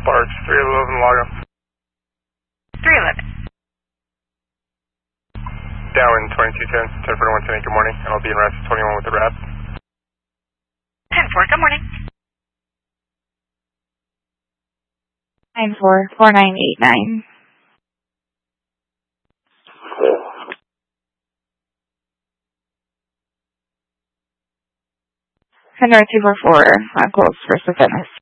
Sparks, 311 log on. 311. Down 2210, 10 for 110, good morning, and I'll be in RAS 21 with the RAP. 10-4, good morning. 9-4-4989. Henry 244, calls for Venice.